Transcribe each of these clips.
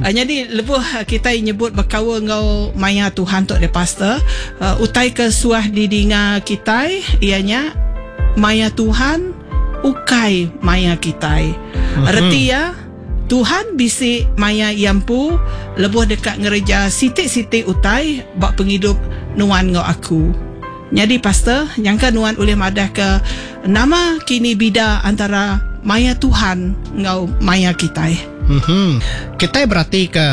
Jadi lebuh kita nyebut berkawa ngau maya Tuhan tok de pastor. Utai ke suah didinga kita ianya maya Tuhan ukai maya kita. Erti ya Tuhan bisi maya yampu lebuh dekat ngereja sitik-sitik utai bak penghidup nuan ngau aku. Jadi pastor nyangka nuan oleh madah ke nama kini bida antara maya Tuhan ngau maya kita. Kita berarti ke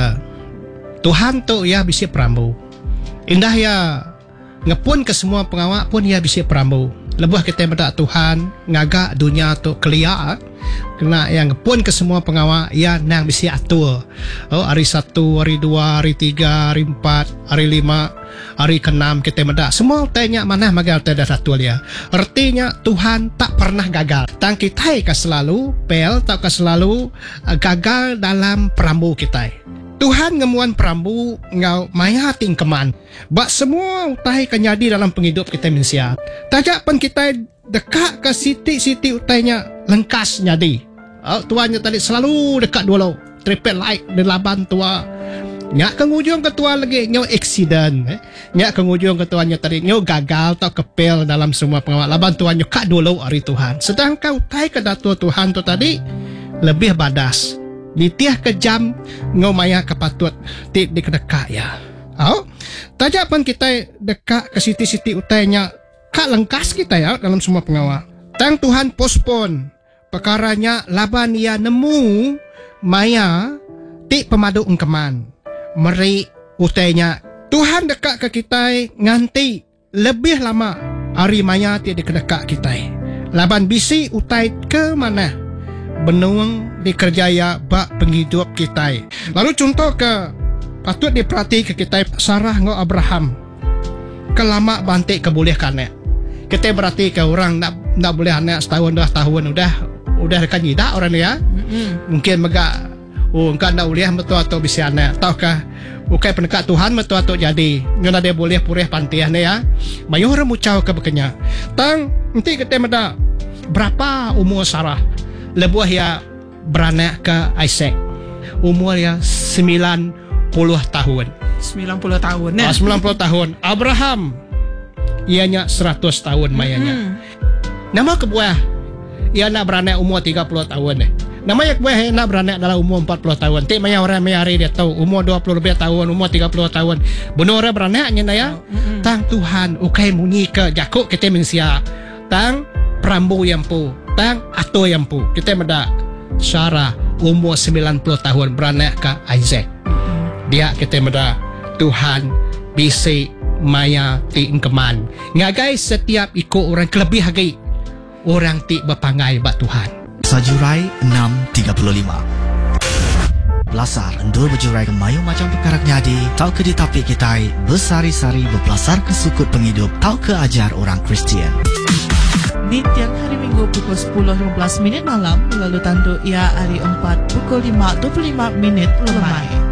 Tuhan tu ya bisi perambu. Indah ya ngepun ke semua pengawak pun ya bisi perambu. Lebuh kita berdak Tuhan ngagak dunia tu kelia. Kena yang ngepun ke semua pengawak ya nang bisi atur. Hari 1, hari 2, hari 3, hari 4, hari 5, hari ke-6 kita berdak. Semua tanya mana magal tidak satu dia. Artinya Tuhan tak pernah gagal. Tang kita ke selalu pel tak ke selalu gagal dalam perambu kita. Tuhan ngemuan perambu ngau maya tingkeman. Bak semua utai kenyadi dalam penghidup kita manusia. Tajak pun kita dekat ke siti-siti utainya lengkas nyadi. Tuannya tadi selalu dekat dulu. Triple light di laban tua. Nyak kengujung ketua lagi nyau accident. Nyak kengujung ketuanya tadi nyau gagal atau kepel dalam semua pengawal. Laban tuannya kak dulu hari Tuhan. Sedangkan utai ke datua Tuhan tu tadi lebih badas. Nitiah kejam ngau maya kepatut di kedekak ya. Tajak pun kita dekat ke siti-siti utainya kak lengkas kita ya dalam semua pengawal. Tang Tuhan postpone perkaranya laban ia nemu maya ti pemadu engkeman. Meri utainya Tuhan dekat ke kita nganti lebih lama hari maya ti di kedekak kita. Laban bisi utai ke mana? Benuang dikerjaya bak penghidup kita. Lalu contoh ke patut diperhati ke kita Sarah ngau Abraham. Kelama bantik kebolehkannya. Kita berarti ke orang nak boleh anak setahun 2 tahun udah dekat nyidak orang ya. Mungkin megak engkau nak boleh betul atau bisa anak. Tahukah ukai pendekat Tuhan betul atau jadi. Ngana dia boleh purih pantian ya. Mayur mucau ke bekenya. Tang nanti kita meda berapa umur Sarah? Lebuah ya beranak ke Isaac. Umur ya 90 tahun. 90 tahun ya. 90 tahun. Abraham ianya 100 tahun mayanya. Nama kebuah ia nak beranak umur 30 tahun Nama yang kebuah nak beranak dalam umur 40 tahun. Tik maya orang mayari dia tahu umur 20 lebih tahun, umur 30 tahun. Benar orang beranaknya ya. Tang Tuhan ukai munyi ke Yakub kita manusia. Tang perambu yang pu, tang atau yang pu. Kita meda Sarah umur 90 tahun beranak ke Isaac. Dia kita meda Tuhan bisi maya ti engkeman. Ngagai setiap ikut orang kelebih lagi. Orang ti berpangai bak Tuhan. Sajurai 6.35 Belasar endur berjurai ke mayu macam perkara nyadi. Tau ke ditapik kita bersari-sari berbelasar ke sukut penghidup. Tau ke ajar orang Kristian. Di tiang hari Minggu pukul 10.15 malam, lalu tandu ia hari 4 pukul 5.25 lemai.